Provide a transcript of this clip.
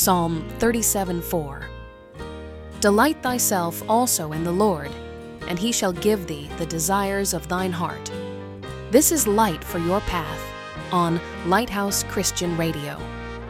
Psalm 37:4. Delight thyself also in the Lord, and he shall give thee the desires of thine heart. This is light for your path on Lighthouse Christian Radio.